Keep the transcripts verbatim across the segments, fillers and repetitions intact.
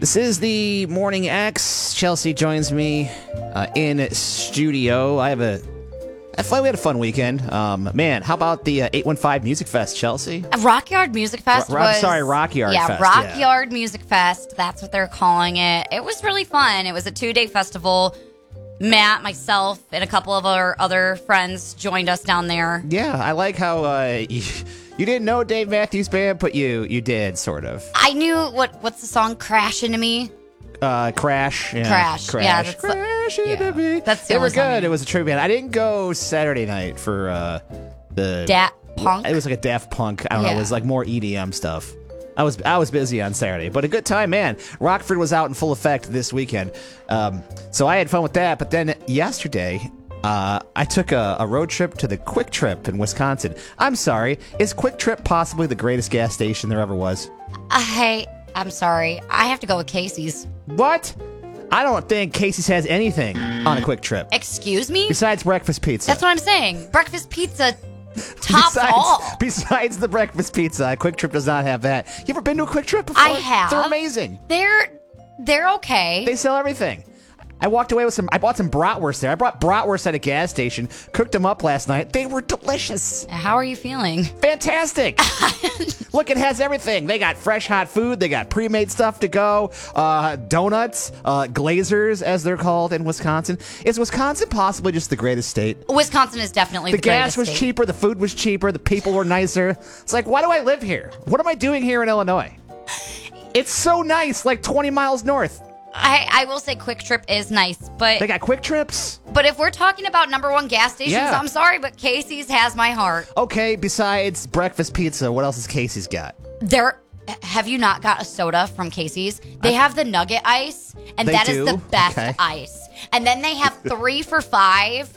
This is the Morning X. Chelsea joins me uh, in studio. I have a, I feel like we had a fun weekend. Um, man, how about the uh, eight one five Music Fest, Chelsea? Rockyard Music Fest Ro- was... Sorry, Rockyard yeah, Fest. Rockyard yeah, Music Fest. That's what they're calling it. It was really fun. It was a two-day festival. Matt, myself, and a couple of our other friends joined us down there. Yeah, I like how uh, you, you didn't know Dave Matthews Band, but you you did, sort of. I knew, what what's the song? Crash Into Me? Uh, Crash. Yeah. Crash. Crash. Yeah, that's Crash the, into yeah. me. That's the They were only song I good. knew. It was a tribute band. I didn't go Saturday night for uh, the... Dat Punk? It was like a Daft Punk. I don't know. Yeah. It was like more E D M stuff. I was I was busy on Saturday, but a good time, man. Rockford was out in full effect this weekend, um, so I had fun with that. But then yesterday, uh, I took a, a road trip to the Quick Trip in Wisconsin. I'm sorry, is Quick Trip possibly the greatest gas station there ever was? Uh, hey, I'm sorry. I have to go with Casey's. What? I don't think Casey's has anything on a Quick Trip Excuse me? besides breakfast pizza. That's what I'm saying. Breakfast pizza tops besides, all. Besides the breakfast pizza, a Quick Trip does not have that. You ever been to a Quick Trip before? I have. They're amazing. They're they're okay. They sell everything. I walked away with some. I bought some bratwurst there. I brought bratwurst at a gas station. Cooked them up last night. They were delicious. How are you feeling? Fantastic. Look, it has everything. They got fresh, hot food. They got pre-made stuff to go. Uh, donuts, uh, glazers, as they're called in Wisconsin. Is Wisconsin possibly just the greatest state? Wisconsin is definitely The, the, gas greatest was state. cheaper. The food was cheaper. The people were nicer. It's like, why do I live here? What am I doing here in Illinois? It's so nice, like twenty miles north. I, I will say Quick Trip is nice, but They got Quick Trips. but if we're talking about number one gas stations, Yeah. I'm sorry, but Casey's has my heart. Okay, besides breakfast pizza, what else has Casey's got? There, have you not got a soda from Casey's? They have the nugget ice, and They that is do? the best Okay. ice. And then they have three for five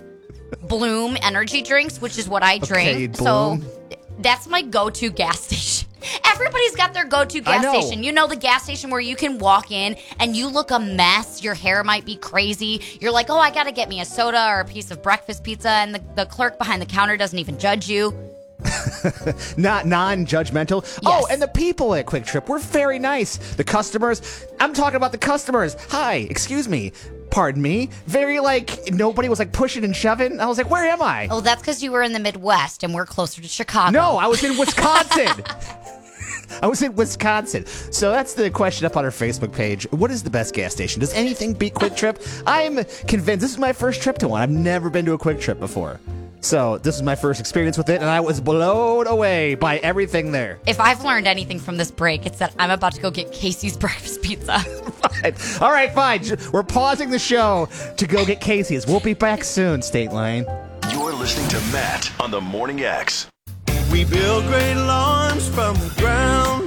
Bloom energy drinks, which is what I drink. Bloom. So that's my go-to gas station. Everybody's got their go-to gas know. station. You know, the gas station where you can walk in and you look a mess. Your hair might be crazy. You're like, oh, I got to get me a soda or a piece of breakfast pizza. And the, the clerk behind the counter doesn't even judge you. Not non-judgmental. Oh, and the people at Quick Trip were very nice. The customers, I'm talking about the customers. Hi, excuse me. Pardon me. Very, like, nobody was, like, pushing and shoving. I was like, where am I? Oh, that's because you were in the Midwest and we're closer to Chicago. No, I was in Wisconsin. I was in Wisconsin. So that's the question up on our Facebook page. What is the best gas station? Does anything beat Quick Trip? I'm convinced. This is my first trip to one. I've never been to a Quick Trip before. So this is my first experience with it, and I was blown away by everything there. If I've learned anything from this break, it's that I'm about to go get Casey's breakfast pizza. Fine. All right, fine. We're pausing the show to go get Casey's. We'll be back soon, State Line. You're listening to Matt on the Morning X. We build great lawns from the ground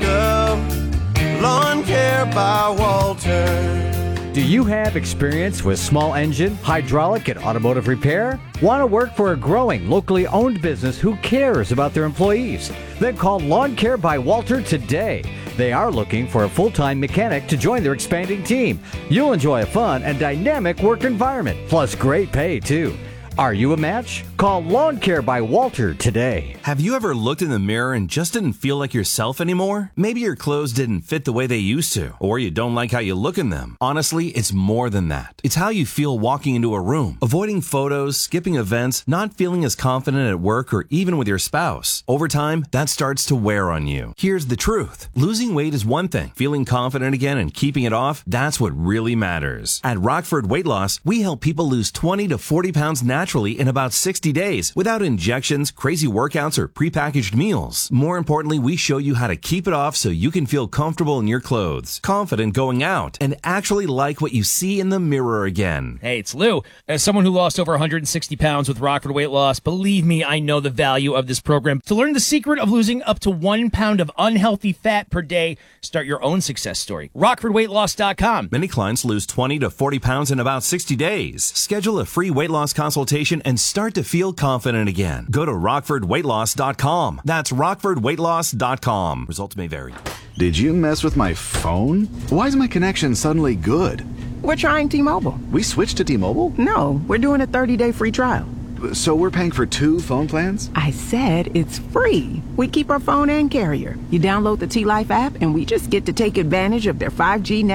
up. Lawn Care by Walter. Do you have experience with small engine, hydraulic, and automotive repair? Want to work for a growing, locally owned business who cares about their employees? Then call Lawn Care by Walter today. They are looking for a full-time mechanic to join their expanding team. You'll enjoy a fun and dynamic work environment, plus great pay, too. Are you a match? Call Lawn Care by Walter today. Have you ever looked in the mirror and just didn't feel like yourself anymore? Maybe your clothes didn't fit the way they used to, or you don't like how you look in them. Honestly, it's more than that. It's how you feel walking into a room, avoiding photos, skipping events, not feeling as confident at work or even with your spouse. Over time, that starts to wear on you. Here's the truth. Losing weight is one thing. Feeling confident again and keeping it off, that's what really matters. At Rockford Weight Loss, we help people lose twenty to forty pounds naturally in about sixty days without injections, crazy workouts, or prepackaged meals. More importantly, we show you how to keep it off so you can feel comfortable in your clothes, confident going out, and actually like what you see in the mirror again. Hey, it's Lou. As someone who lost over one hundred sixty pounds with Rockford Weight Loss, believe me, I know the value of this program. To learn the secret of losing up to one pound of unhealthy fat per day, start your own success story. rockford weight loss dot com. Many clients lose twenty to forty pounds in about sixty days. Schedule a free weight loss consultation and start to feel confident again. Go to rockford weight loss dot com. That's rockford weight loss dot com. Results may vary. Did you mess with my phone? Why is my connection suddenly good? We're trying T-Mobile. We switched to T-Mobile? No, we're doing a thirty-day free trial. So we're paying for two phone plans? I said it's free. We keep our phone and carrier. You download the T-Life app and we just get to take advantage of their five G network.